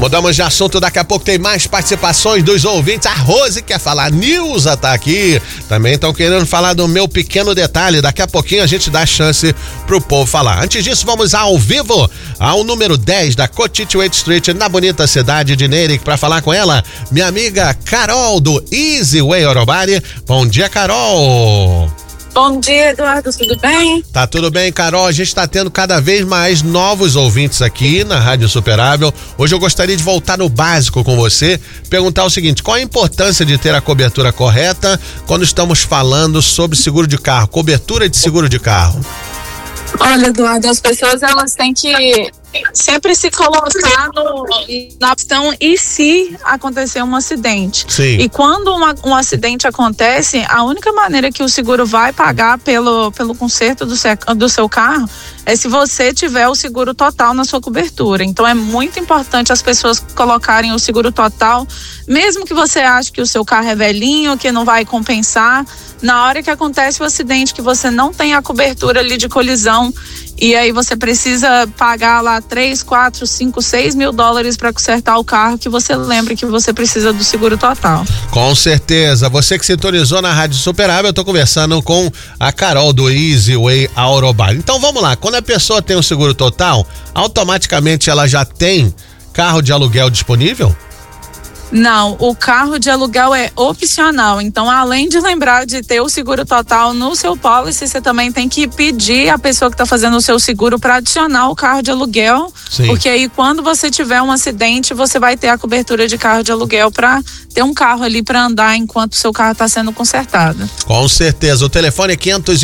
Mudamos de assunto, daqui a pouco tem mais participações dos ouvintes. A Rose quer falar, a Nilza tá aqui. Também estão querendo falar do meu pequeno detalhe. Daqui a pouquinho a gente dá chance pro povo falar. Antes disso, vamos ao vivo ao número 10 da Cochituate Street, na bonita cidade de Nerick, para falar com ela, minha amiga Carol do Easy Way Orobari. Bom dia, Carol. Bom dia, Eduardo, tudo bem? Tá tudo bem, Carol. A gente tá tendo cada vez mais novos ouvintes aqui na Rádio Superável. Hoje eu gostaria de voltar no básico com você, perguntar o seguinte: qual a importância de ter a cobertura correta quando estamos falando sobre seguro de carro, cobertura de seguro de carro? Olha, Eduardo, as pessoas elas têm que sempre se colocar na opção e se acontecer um acidente. Sim. E quando um acidente acontece, a única maneira que o seguro vai pagar pelo conserto do seu carro é se você tiver o seguro total na sua cobertura. Então é muito importante as pessoas colocarem o seguro total, mesmo que você ache que o seu carro é velhinho, que não vai compensar. Na hora que acontece o acidente, que você não tem a cobertura ali de colisão, e aí você precisa pagar lá 3, 4, 5, 6 mil dólares para consertar o carro, que você lembre que você precisa do seguro total. Com certeza. Você que sintonizou na Rádio Superável, eu tô conversando com a Carol do Easy Way Orobari. Então vamos lá, quando a pessoa tem o seguro total, automaticamente ela já tem carro de aluguel disponível? Não, o carro de aluguel é opcional. Então, além de lembrar de ter o seguro total no seu policy, você também tem que pedir a pessoa que está fazendo o seu seguro para adicionar o carro de aluguel. Sim. Porque aí, quando você tiver um acidente, você vai ter a cobertura de carro de aluguel para ter um carro ali para andar enquanto o seu carro está sendo consertado. Com certeza. O telefone é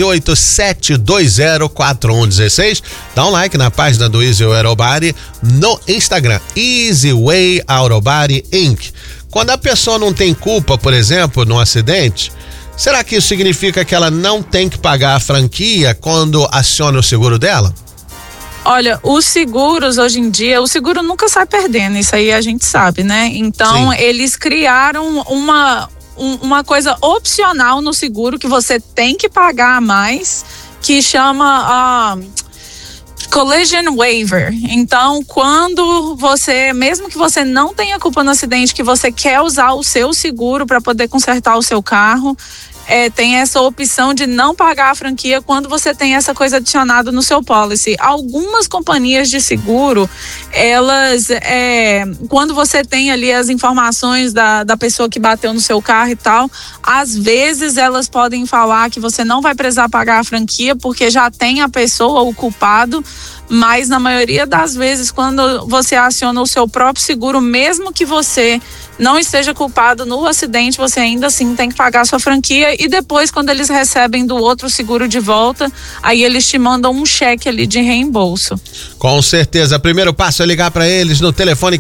508-720-4116. Dá um like na página do Easy Way Orobari no Instagram, Easy Way Orobari Inc. Quando a pessoa não tem culpa, por exemplo, num acidente, será que isso significa que ela não tem que pagar a franquia quando aciona o seguro dela? Olha, os seguros hoje em dia, o seguro nunca sai perdendo, isso aí a gente sabe, né? Então, Sim. Eles criaram uma coisa opcional no seguro que você tem que pagar a mais, que chama Collision Waiver. Então, quando você, mesmo que você não tenha culpa no acidente, que você quer usar o seu seguro para poder consertar o seu carro, tem essa opção de não pagar a franquia quando você tem essa coisa adicionada no seu policy. Algumas companhias de seguro, elas, quando você tem ali as informações da pessoa que bateu no seu carro e tal, às vezes elas podem falar que você não vai precisar pagar a franquia porque já tem a pessoa, o culpado, mas na maioria das vezes, quando você aciona o seu próprio seguro, mesmo que você não esteja culpado no acidente, você ainda assim tem que pagar a sua franquia, e depois, quando eles recebem do outro seguro de volta, aí eles te mandam um cheque ali de reembolso. Com certeza. Primeiro passo é ligar para eles no telefone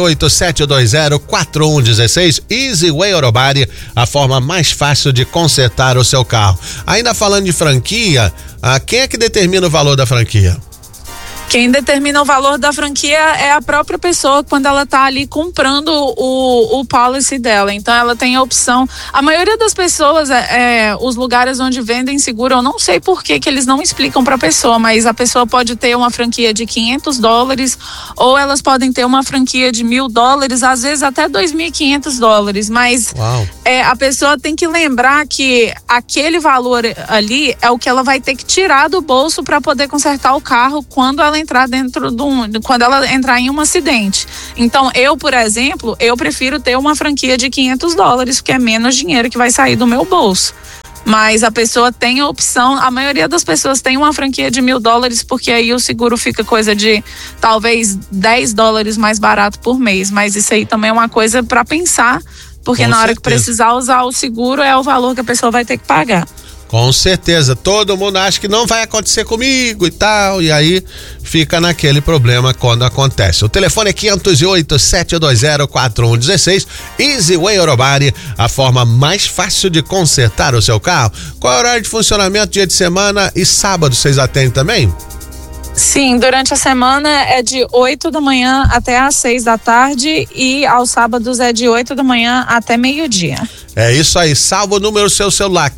508-720-4116. Easy Way Orobari, a forma mais fácil de consertar o seu carro. Ainda falando de franquia, quem é que determina o valor da franquia? Quem determina o valor da franquia é a própria pessoa quando ela tá ali comprando o policy dela. Então ela tem a opção. A maioria das pessoas, os lugares onde vendem seguro, eu não sei por que eles não explicam para a pessoa, mas a pessoa pode ter uma franquia de $500 ou elas podem ter uma franquia de $1.000, às vezes até $2.500. Mas a pessoa tem que lembrar que aquele valor ali é o que ela vai ter que tirar do bolso para poder consertar o carro quando ela entrar quando ela entrar em um acidente. Então, eu, por exemplo, eu prefiro ter uma franquia de $500, porque é menos dinheiro que vai sair do meu bolso. Mas a pessoa tem a opção, a maioria das pessoas tem uma franquia de $1.000, porque aí o seguro fica coisa de talvez $10 mais barato por mês. Mas isso aí também é uma coisa para pensar, porque na hora que precisar usar o seguro é o valor que a pessoa vai ter que pagar. Com certeza, todo mundo acha que não vai acontecer comigo e tal, e aí fica naquele problema quando acontece. O telefone é 508-720-4116, Easy Way Orobari, a forma mais fácil de consertar o seu carro. Qual é o horário de funcionamento, dia de semana e sábado, vocês atendem também? Sim, durante a semana é de 8 da manhã até às 6 da tarde e aos sábados é de 8 da manhã até meio-dia. É isso aí, salva o número do seu celular,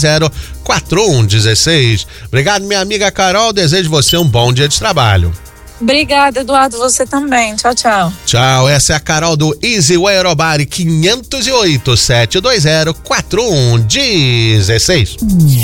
508-720-4116. Obrigado, minha amiga Carol, desejo você um bom dia de trabalho. Obrigada, Eduardo, você também. Tchau, tchau. Tchau, essa é a Carol do Easy Way Aerobari 508-720-4116.